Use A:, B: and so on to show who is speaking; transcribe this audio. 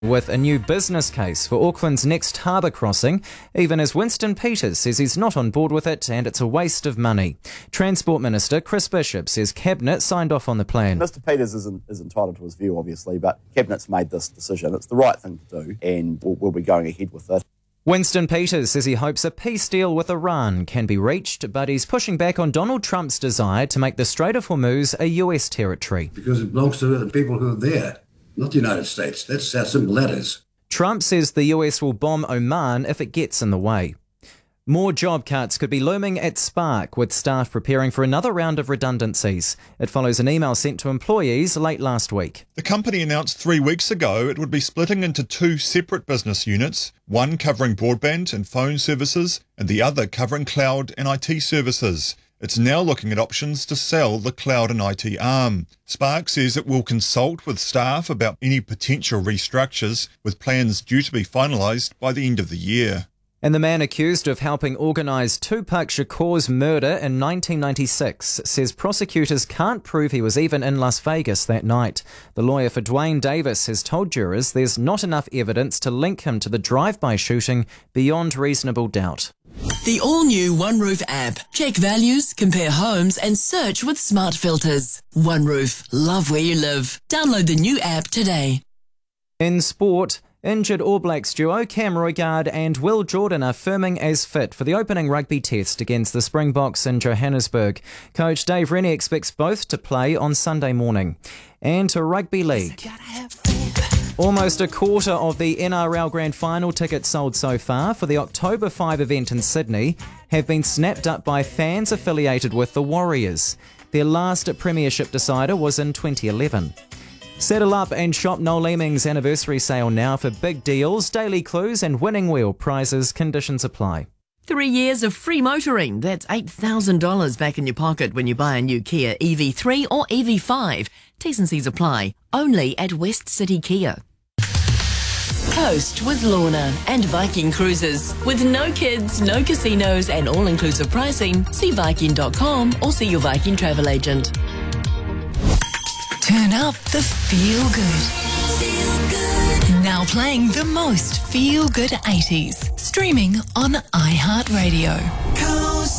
A: with a new business case for Auckland's next harbour crossing, even as Winston Peters says he's not on board with it and it's a waste of money. Transport Minister Chris Bishop says Cabinet signed off on the plan.
B: Mr Peters is entitled to his view, obviously, but Cabinet's made this decision. It's the right thing to do, and we'll be going ahead with it.
A: Winston Peters says he hopes a peace deal with Iran can be reached, but he's pushing back on Donald Trump's desire to make the Strait of Hormuz a US territory.
C: Because it belongs to the people who are there, not the United States. That's how simple that is.
A: Trump says the US will bomb Oman if it gets in the way. More job cuts could be looming at Spark, with staff preparing for another round of redundancies. It follows an email sent to employees late last week.
D: The company announced 3 weeks ago it would be splitting into 2 separate business units, one covering broadband and phone services, and the other covering cloud and IT services. It's now looking at options to sell the cloud and IT arm. Spark says it will consult with staff about any potential restructures, with plans due to be finalised by the end of the year.
A: And the man accused of helping organise Tupac Shakur's murder in 1996 says prosecutors can't prove he was even in Las Vegas that night. The lawyer for Dwayne Davis has told jurors there's not enough evidence to link him to the drive-by shooting beyond reasonable doubt.
E: The all-new OneRoof app. Check values, compare homes and search with smart filters. OneRoof. Love where you live. Download the new app today.
A: In sport, injured All Blacks duo Cam Roigard and Will Jordan are firming as fit for the opening rugby test against the Springboks in Johannesburg. Coach Dave Rennie expects both to play on Sunday morning. And to Rugby League. Almost a quarter of the NRL Grand Final tickets sold so far for the October 5 event in Sydney have been snapped up by fans affiliated with the Warriors. Their last premiership decider was in 2011. Settle up and shop Noel Leeming's anniversary sale now for big deals, daily clues and winning wheel prizes. Conditions apply.
E: 3 years of free motoring. That's $8,000 back in your pocket when you buy a new Kia EV3 or EV5. T's and C's apply. Only at West City Kia. Coast with Lorna and Viking Cruises. With no kids, no casinos and all-inclusive pricing, see Viking.com or see your Viking travel agent.
F: Turn up the feel good. Now playing the most feel good 80s. Streaming on iHeartRadio.